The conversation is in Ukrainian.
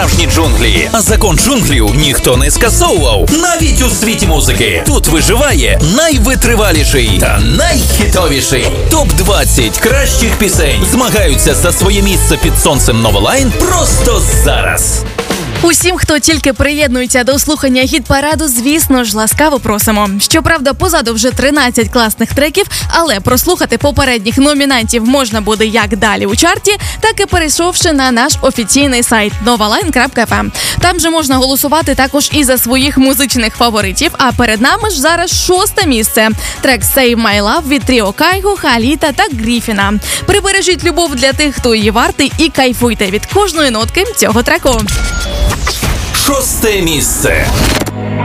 справжні джунглі. А закон джунглів ніхто не скасовував. Навіть у світі музики. Тут виживає найвитриваліший та найхітовіший. ТОП-20 кращих пісень змагаються за своє місце під сонцем Новолайн просто зараз. Усім, хто тільки приєднується до слухання хіт-параду, звісно ж, ласкаво просимо. Щоправда, позаду вже 13 класних треків, але прослухати попередніх номінантів можна буде як далі у чарті, так і перейшовши на наш офіційний сайт novaline.fm. Там же можна голосувати також і за своїх музичних фаворитів, а перед нами ж зараз 6-те місце. Трек «Save My Love» від Тріо Кайго, Халіта та Гріфіна. Прибережіть любов для тих, хто її вартий, і кайфуйте від кожної нотки цього треку. 6-те місце.